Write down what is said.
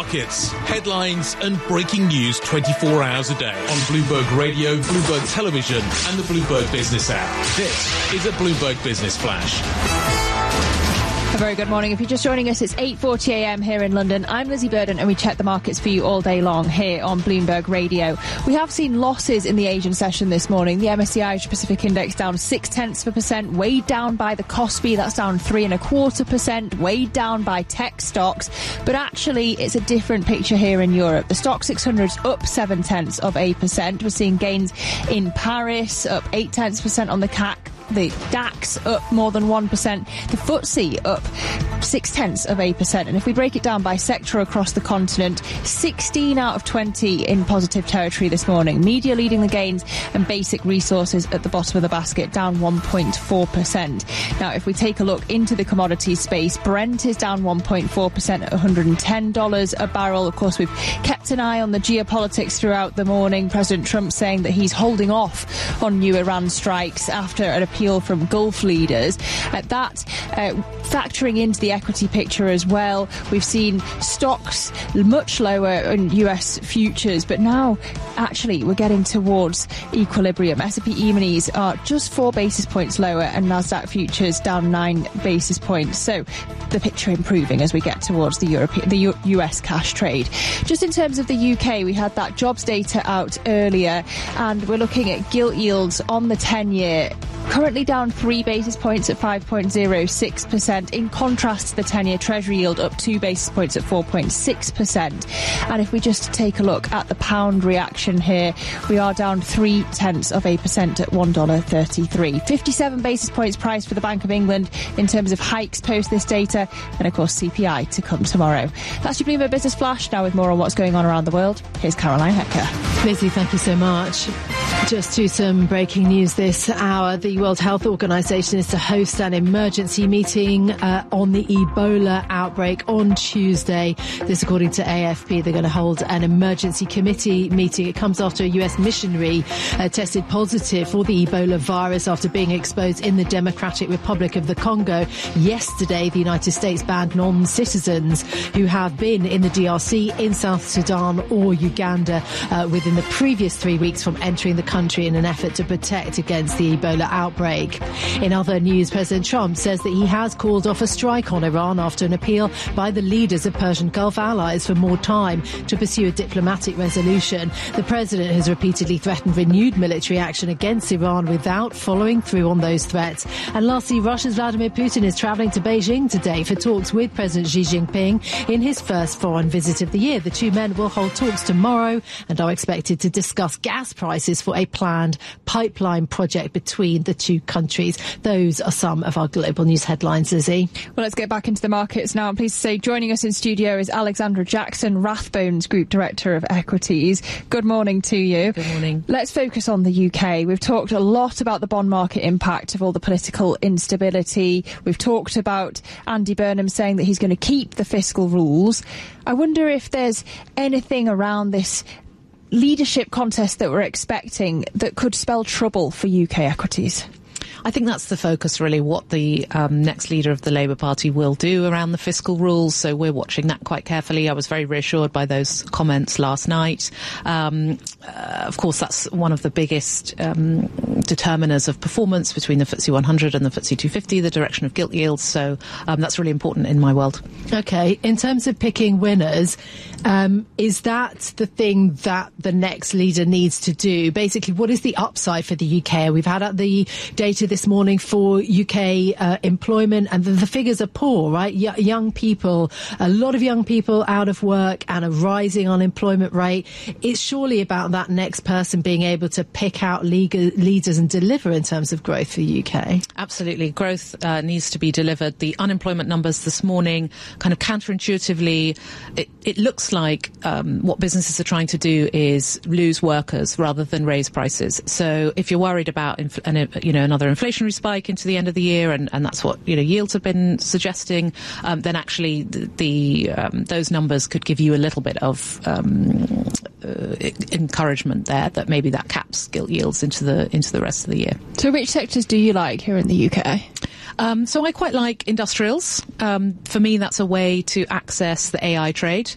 markets, headlines and breaking news 24 hours a day on Bloomberg Radio, Bloomberg Television and the Bloomberg Business app. This is a Bloomberg Business Flash. A very good morning. If you're just joining us, it's 8:40 a.m. here in London. I'm Lizzie Burden and we check the markets for you all day long here on Bloomberg Radio. We have seen losses in the Asian session this morning. The MSCI Asia Pacific Index down 0.6%, weighed down by the Kospi, that's down 3.25%, weighed down by tech stocks. But actually, it's a different picture here in Europe. The Stoxx 600's up 0.7%. We're seeing gains in Paris, up 0.8% on the CAC. The DAX up more than 1%, the FTSE up 0.6%. And if we break it down by sector across the continent, 16 out of 20 in positive territory this morning. Media leading the gains and basic resources at the bottom of the basket, down 1.4%. Now, if we take a look into the commodities space, Brent is down 1.4% at $110 a barrel. Of course, we've kept an eye on the geopolitics throughout the morning. President Trump saying that he's holding off on new Iran strikes after an appeal from Gulf leaders. That factoring into the equity picture as well. We've seen stocks much lower in US futures, but now actually we're getting towards equilibrium. S&P E-minis are just 4 basis points lower and Nasdaq futures down 9 basis points. So the picture improving as we get towards the US cash trade. Just in terms of the UK, we had that jobs data out earlier and we're looking at gilt yields on the 10-year currently down 3 basis points at 5.06%. In contrast to the 10-year Treasury yield up 2 basis points at 4.6%. And if we just take a look at the pound reaction here, we are down 0.3% at $1.33. 57 basis points priced for the Bank of England in terms of hikes post this data. And of course, CPI to come tomorrow. That's your Bloomberg Business Flash. Now with more on what's going on around the world, here's Caroline Hecker. Lizzie, thank you so much. Just to some breaking news this hour. The World Health Organization is to host an emergency meeting on the Ebola outbreak on Tuesday. This according to AFP. They're going to hold an emergency committee meeting. It comes after a US missionary tested positive for the Ebola virus after being exposed in the Democratic Republic of the Congo. Yesterday, the United States banned non-citizens who have been in the DRC, in South Sudan or Uganda within the previous 3 weeks from entering the country in an effort to protect against the Ebola outbreak. In other news, President Trump says that he has called off a strike on Iran after an appeal by the leaders of Persian Gulf allies for more time to pursue a diplomatic resolution. The president has repeatedly threatened renewed military action against Iran without following through on those threats. And lastly, Russia's Vladimir Putin is travelling to Beijing today for talks with President Xi Jinping in his first foreign visit of the year. The two men will hold talks tomorrow and are expected to discuss gas prices for a planned pipeline project between the two countries. Those are some of our global news headlines, Lizzie. Well, let's get back into the markets now. I'm pleased to say joining us in studio is Alexandra Jackson, Rathbones Group Director of Equities. Good morning to you. Good morning. Let's focus on the UK. We've talked a lot about the bond market impact of all the political instability. We've talked about Andy Burnham saying that he's going to keep the fiscal rules. I wonder if there's anything around this leadership contest that we're expecting that could spell trouble for UK equities. I think that's the focus, really, what the next leader of the Labour Party will do around the fiscal rules. So we're watching that quite carefully. I was very reassured by those comments last night. Of course, that's one of the biggest determiners of performance between the FTSE 100 and the FTSE 250, the direction of gilt yields. So that's really important in my world. OK, in terms of picking winners, is that the thing that the next leader needs to do? Basically, what is the upside for the UK? We've had the data this morning for UK employment, and the figures are poor, right? Young people, a lot of young people out of work and a rising unemployment rate. It's surely about that next person being able to pick out leaders and deliver in terms of growth for the UK. Absolutely. Growth needs to be delivered. The unemployment numbers this morning, kind of counterintuitively, it looks like what businesses are trying to do is lose workers rather than raise prices. So if you're worried about another inflationary spike into the end of the year, and that's what yields have been suggesting, then actually those numbers could give you a little bit of encouragement there that maybe that caps gilt yields into the rest of the year. So which sectors do you like here in the UK? So I quite like industrials. For me, that's a way to access the AI trade.